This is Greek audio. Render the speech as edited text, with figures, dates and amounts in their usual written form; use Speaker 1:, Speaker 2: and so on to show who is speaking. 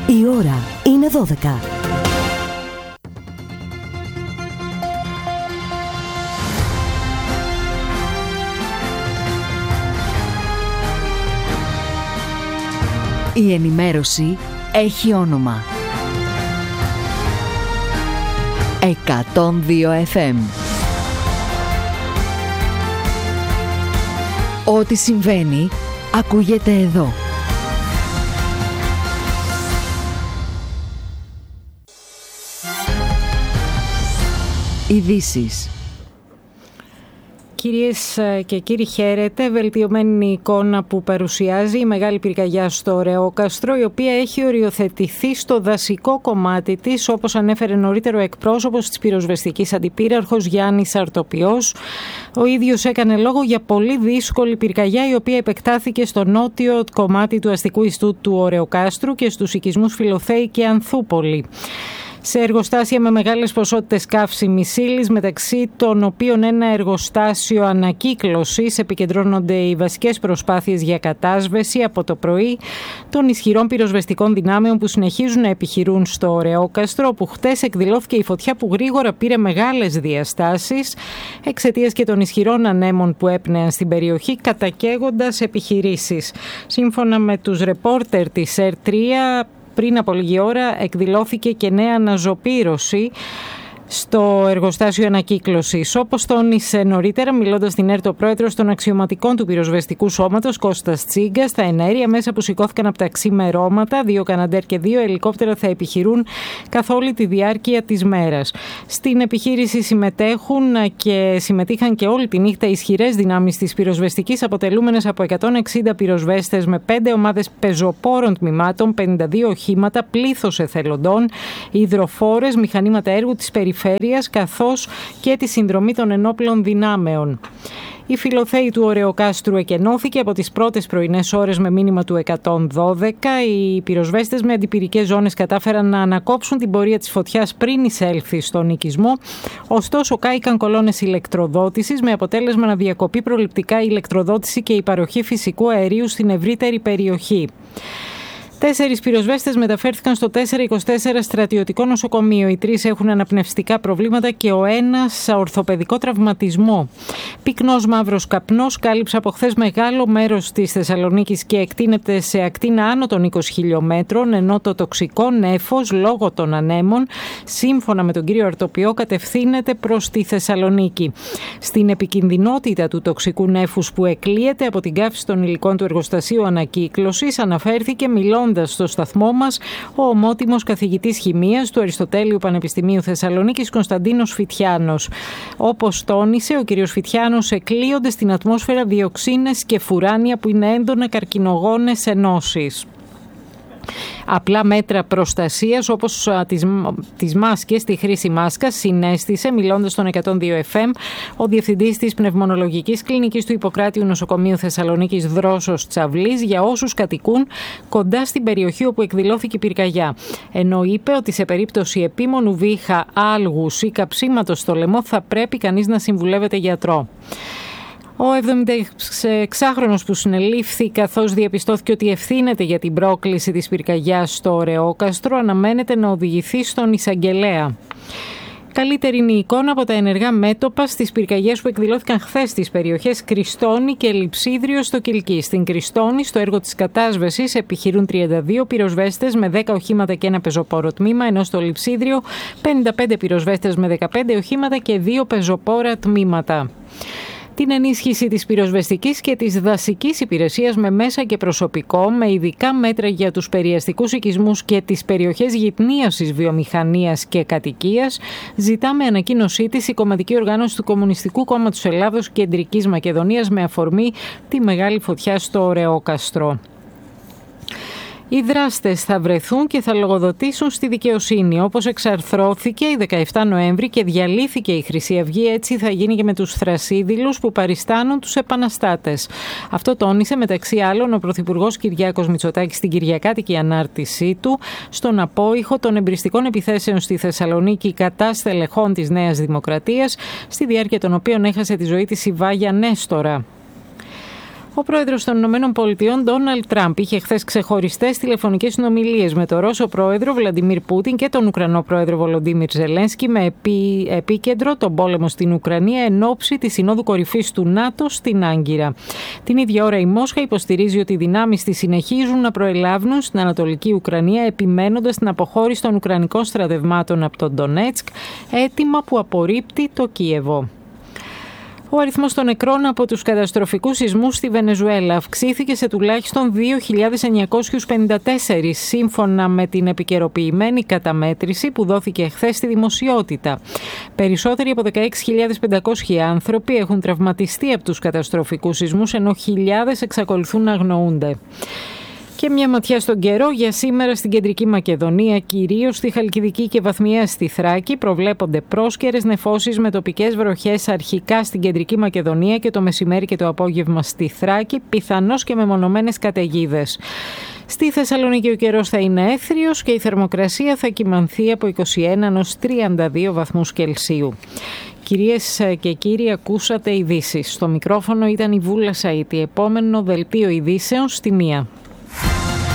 Speaker 1: Η ώρα είναι 12. Η ενημέρωση έχει όνομα. 102 FM. Ό,τι συμβαίνει, ακούγεται εδώ. Ειδήσεις.
Speaker 2: Κυρίες και κύριοι, χαίρετε. Βελτιωμένη εικόνα που παρουσιάζει η μεγάλη πυρκαγιά στο Ωρεόκαστρο, η οποία έχει οριοθετηθεί στο δασικό κομμάτι της, όπως ανέφερε νωρίτερο εκπρόσωπος της πυροσβεστικής αντιπύραρχος Γιάννης Αρτοπιός. Ο ίδιος έκανε λόγο για πολύ δύσκολη πυρκαγιά, η οποία επεκτάθηκε στο νότιο κομμάτι του αστικού ιστού του Ωρεοκάστρου και στους οικισμούς Φιλοθέη και Ανθούπολη. Σε εργοστάσια με μεγάλες ποσότητες καύσιμης ύλης, μεταξύ των οποίων ένα εργοστάσιο ανακύκλωσης, επικεντρώνονται οι βασικές προσπάθειες για κατάσβεση από το πρωί των ισχυρών πυροσβεστικών δυνάμεων που συνεχίζουν να επιχειρούν στο Ωρεόκαστρο, όπου χτες εκδηλώθηκε η φωτιά που γρήγορα πήρε μεγάλες διαστάσεις εξαιτίας και των ισχυρών ανέμων που έπνεαν στην περιοχή, κατακαίγοντας επιχειρήσεις. Σύμφωνα με τους ρεπόρτερ της ΕΡΤ3, πριν από λίγη ώρα εκδηλώθηκε και νέα αναζωπήρωση στο εργοστάσιο ανακύκλωσης. Όπως τόνισε νωρίτερα, μιλώντας στην ΕΡΤ, ο πρόεδρος των αξιωματικών του πυροσβεστικού σώματος, Κώστας Τσίγκας, τα εναέρια μέσα που σηκώθηκαν από τα ξημερώματα, 2 Καναντέρ και 2 ελικόπτερα θα επιχειρούν καθ' όλη τη διάρκεια της μέρας. Στην επιχείρηση συμμετείχαν και όλη τη νύχτα ισχυρές δυνάμεις της πυροσβεστικής, αποτελούμενες από 160 πυροσβέστες με 5 ομάδες πεζοπόρων τμήματων, 52 οχήματα, πλήθος εθελοντών, υδροφόρες, μηχανήματα έργου της περιφέρειας, καθώς και τη συνδρομή των ενόπλων δυνάμεων. Η Φιλοθέη του Ωρεοκάστρου εκενώθηκε από τις πρώτες πρωινές ώρες με μήνυμα του 112. Οι πυροσβέστες με αντιπυρικές ζώνες κατάφεραν να ανακόψουν την πορεία της φωτιάς πριν εισέλθει στον οικισμό. Ωστόσο, κάηκαν κολόνες ηλεκτροδότησης με αποτέλεσμα να διακοπεί προληπτικά η ηλεκτροδότηση και η παροχή φυσικού αερίου στην ευρύτερη περιοχή. 4 πυροσβέστες μεταφέρθηκαν στο 424 στρατιωτικό νοσοκομείο. Οι 3 έχουν αναπνευστικά προβλήματα και ο ένας ορθοπαιδικό τραυματισμό. Πυκνός μαύρος καπνός κάλυψε από χθες μεγάλο μέρος της Θεσσαλονίκης και εκτείνεται σε ακτίνα άνω των 20 χιλιόμετρων, ενώ το τοξικό νέφος λόγω των ανέμων, σύμφωνα με τον κύριο Αρτοπιό, κατευθύνεται προς τη Θεσσαλονίκη. Στην επικινδυνότητα του τοξικού νέφους που εκλείεται από την καύση των υλικών του εργοστασίου ανακύκλωσης, αναφέρθηκε μιλώντας στο σταθμό μας ο ομότιμος καθηγητής χημείας του Αριστοτέλειου Πανεπιστημίου Θεσσαλονίκης, Κωνσταντίνος Φιτιάνος. Όπως τόνισε, ο κ. Φιτιάνος, εκλείονται στην ατμόσφαιρα διοξίνες και φουράνια που είναι έντονα καρκινογόνες ενώσεις. Απλά μέτρα προστασίας, όπως τις μάσκες, τη χρήση μάσκας, συνέστησε, μιλώντας στον 102 FM, ο διευθυντής της Πνευμονολογικής Κλινικής του Ιπποκράτειου Νοσοκομείου Θεσσαλονίκης, Δρόσος Τσαβλής, για όσους κατοικούν κοντά στην περιοχή όπου εκδηλώθηκε η πυρκαγιά. Ενώ είπε ότι σε περίπτωση επίμονου βήχα, άλγους ή καψίματος στο λαιμό θα πρέπει κανείς να συμβουλεύεται γιατρό. Ο 76χρονος που συνελήφθη, καθώς διαπιστώθηκε ότι ευθύνεται για την πρόκληση της πυρκαγιάς στο Ωρεόκαστρο, αναμένεται να οδηγηθεί στον εισαγγελέα. Καλύτερη είναι η εικόνα από τα ενεργά μέτωπα στις πυρκαγιές που εκδηλώθηκαν χθες στις περιοχές Κριστόνη και Λειψίδριο στο Κιλκί. Στην Κριστόνη, στο έργο της κατάσβεσης, επιχειρούν 32 πυροσβέστες με 10 οχήματα και ένα πεζοπόρο τμήμα, ενώ στο Λειψίδριο 55 πυροσβέστες με 15 οχήματα και 2 πεζοπόρα τμήματα. Την ενίσχυση της πυροσβεστικής και της δασικής υπηρεσίας με μέσα και προσωπικό, με ειδικά μέτρα για τους περιαστικούς οικισμούς και τις περιοχές γυτνίασης βιομηχανίας και κατοικίας, ζητά με ανακοίνωσή της η κομματική οργάνωση του Κομμουνιστικού Κόμματος Ελλάδος Κεντρικής Μακεδονίας με αφορμή τη μεγάλη φωτιά στο Ωρεόκαστρο. Οι δράστες θα βρεθούν και θα λογοδοτήσουν στη δικαιοσύνη. Όπως εξαρθρώθηκε η 17 Νοέμβρη και διαλύθηκε η Χρυσή Αυγή, έτσι θα γίνει και με τους θρασίδηλους που παριστάνουν τους επαναστάτες. Αυτό τόνισε μεταξύ άλλων ο Πρωθυπουργός Κυριάκος Μητσοτάκης στην κυριακάτικη ανάρτησή του στον απόϊχο των εμπριστικών επιθέσεων στη Θεσσαλονίκη κατά στελεχών της Νέας Δημοκρατίας, στη διάρκεια των οποίων έχασε τη ζωή της η Βάγια Νέστορα. Ο πρόεδρος των Ηνωμένων Πολιτειών, Ντόναλντ Τραμπ, είχε χθες ξεχωριστές τηλεφωνικές συνομιλίες με τον Ρώσο πρόεδρο Βλαντιμίρ Πούτιν και τον Ουκρανό πρόεδρο Βολοντίμιρ Ζελένσκι, με επίκεντρο τον πόλεμο στην Ουκρανία εν ώψη της Συνόδου Κορυφής του ΝΑΤΟ στην Άγκυρα. Την ίδια ώρα η Μόσχα υποστηρίζει ότι οι δυνάμεις της συνεχίζουν να προελάβουν στην Ανατολική Ουκρανία, επιμένοντας την αποχώρηση των Ουκρανικών στρατευμάτων από τον Ντονέτσκ, αίτημα που απορρίπτει το Κίεβο. Ο αριθμός των νεκρών από τους καταστροφικούς σεισμούς στη Βενεζουέλα αυξήθηκε σε τουλάχιστον 2.954, σύμφωνα με την επικαιροποιημένη καταμέτρηση που δόθηκε χθες στη δημοσιότητα. Περισσότεροι από 16.500 άνθρωποι έχουν τραυματιστεί από τους καταστροφικούς σεισμούς, ενώ χιλιάδες εξακολουθούν να αγνοούνται. Και μια ματιά στον καιρό για σήμερα στην Κεντρική Μακεδονία, κυρίως στη Χαλκιδική και βαθμιαία στη Θράκη. Προβλέπονται πρόσκαιρες νεφώσεις με τοπικές βροχές αρχικά στην Κεντρική Μακεδονία και το μεσημέρι και το απόγευμα στη Θράκη, πιθανώς και μεμονωμένες καταιγίδες. Στη Θεσσαλονίκη ο καιρός θα είναι έθριος και η θερμοκρασία θα κυμανθεί από 21 έως 32 βαθμούς Κελσίου. Κυρίες και κύριοι, ακούσατε ειδήσεις. Στο μικρόφωνο ήταν η Βούλα Σαΐτη. Επόμενο δελτίο ειδήσεων στη 1.